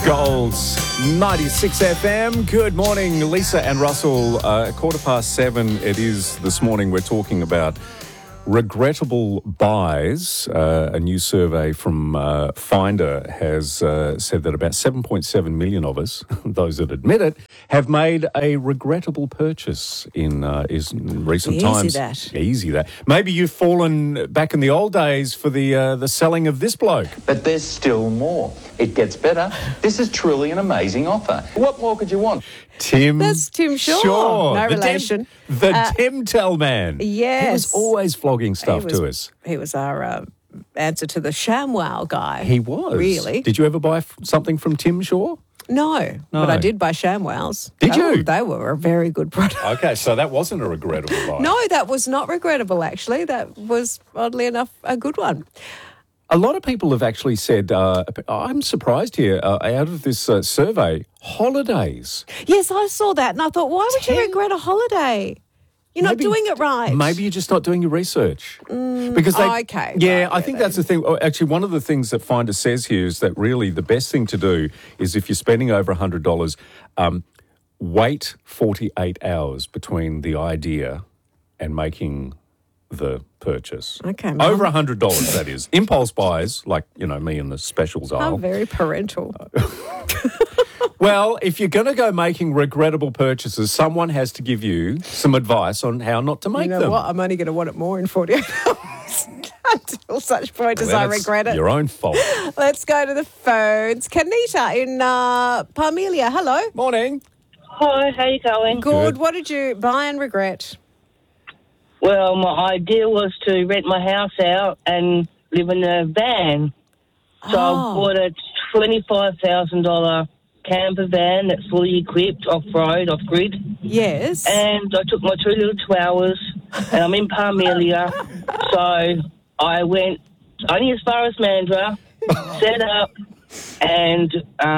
Gold's 96 FM. Good morning, Lisa and Russell. 7:15 it is this morning. We're talking about regrettable buys. A new survey from Finder has said that about 7.7 million of us, those that admit it, have made a regrettable purchase in recent times. Easy that. Maybe you've fallen back in the old days for the selling of this bloke. But there's still more. It gets better. This is truly an amazing offer. What more could you want? Tim. That's Tim Shaw. No relation. The Timtel man. Yes. He was always flogging stuff to us. He was our answer to the ShamWow guy. He was. Really? Did you ever buy something from Tim Shaw? No, but I did buy ShamWows. Did you? They were a very good product. Okay, so that wasn't a regrettable buy. No, that was not regrettable, actually. That was, oddly enough, a good one. A lot of people have actually said, I'm surprised here, out of this survey, holidays. Yes, I saw that, and I thought, why would you regret a holiday? You're not doing it right. Maybe you're just not doing your research. Because okay. Yeah, right, I think that's the thing. Actually, one of the things that Finder says here is that really the best thing to do is if you're spending over $100, wait 48 hours between the idea and making the purchase. Okay. Over $100, that is. Impulse buys, like, me in the specials aisle. I'm very parental. Well, if you're going to go making regrettable purchases, someone has to give you some advice on how not to make them. You know what? I'm only going to want it more in 48 hours until such point as I regret it. Your own fault. Let's go to the phones. Kanita in Parmelia. Hello. Morning. Hi, how you going? Good. What did you buy and regret? Well, my idea was to rent my house out and live in a van. So I bought a $25,000 camper van that's fully equipped, off-road, off-grid. Yes. And I took my two little chihuahuas, and I'm in Parmelia. So I went only as far as Mandurah, set up, and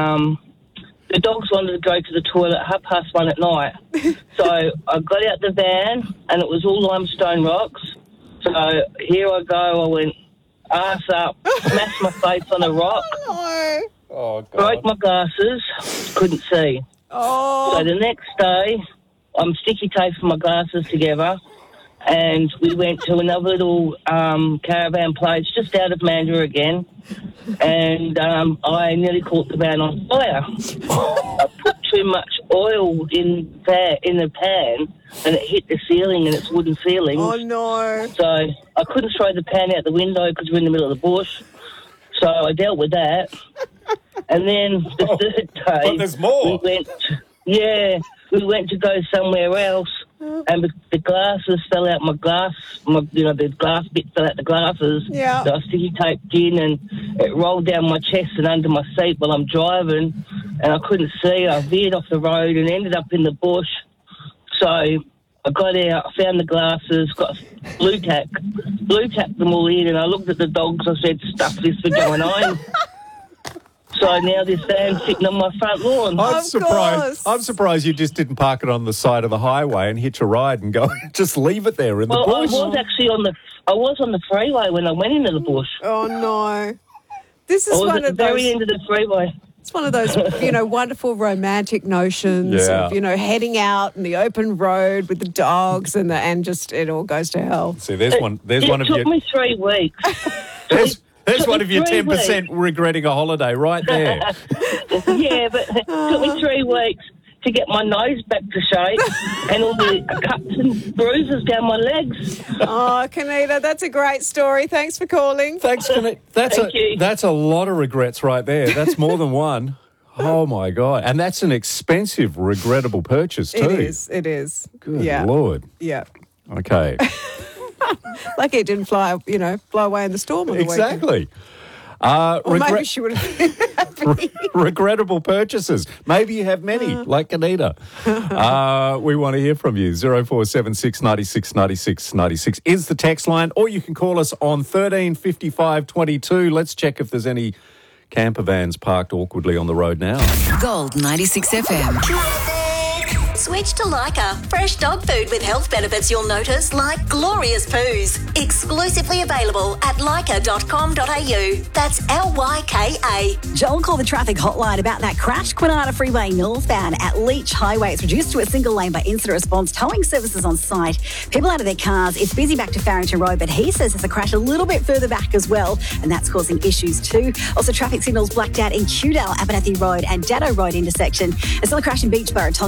the dogs wanted to go to the toilet at 1:30 at night. So I got out the van, and it was all limestone rocks. So here I go. I went arse up, smashed my face on a rock. No. Oh, God. Broke my glasses, couldn't see. Oh. So the next day, I'm sticky taping my glasses together, and we went to another little caravan place just out of Mandurah again, and I nearly caught the van on fire. I put too much oil in the pan, and it hit the ceiling, and it's wooden ceiling. Oh, no. So I couldn't throw the pan out the window because we're in the middle of the bush. So I dealt with that. And then the third day... But there's more. We went to go somewhere else, and the glasses fell out the glass bit fell out the glasses. Yeah. So I sticky taped in, and it rolled down my chest and under my seat while I'm driving, and I couldn't see. I veered off the road and ended up in the bush. So I got out, I found the glasses, got blue tacked them all in, and I looked at the dogs. I said, "Stuff this for going on." So now this van's sitting on my front lawn. I'm surprised you just didn't park it on the side of the highway and hitch a ride and go just leave it there in the bush. I was actually on the freeway when I went into the bush. Oh, no. This is I was one at the of those... very end of the freeway. It's one of those, wonderful romantic notions of, heading out in the open road with the dogs and just it all goes to hell. See, there's one of you. It took me 3 weeks. There's one of your 10% regretting a holiday right there. Yeah, but it took me 3 weeks to get my nose back to shape and all the cuts and bruises down my legs. Oh, Kanita, that's a great story. Thanks for calling. Thanks, Kanita. Thank you. That's a lot of regrets right there. That's more than one. Oh, my God. And that's an expensive, regrettable purchase too. It is. Good Lord. Yeah. Okay. Lucky it didn't blow away in the storm on the weekend. Exactly. Maybe she would have been happy. Regrettable purchases. Maybe you have many, like Kanita. We want to hear from you. 0476 96 96 96 is the text line, or you can call us on 13 55 22. Let's check if there's any camper vans parked awkwardly on the road now. Gold 96 FM. Switch to Leica. Fresh dog food with health benefits you'll notice, like glorious poos. Exclusively available at leica.com.au. That's LYKA. Joel called the traffic hotline about that crashed Kwinana Freeway northbound at Leach Highway. It's reduced to a single lane by incident response. Towing services on site. People out of their cars. It's busy back to Farrington Road, but he says there's a crash a little bit further back as well, and that's causing issues too. Also, traffic signals blacked out in Cudale, Abernethy Road and Dado Road intersection. There's still a crash in Beachborough.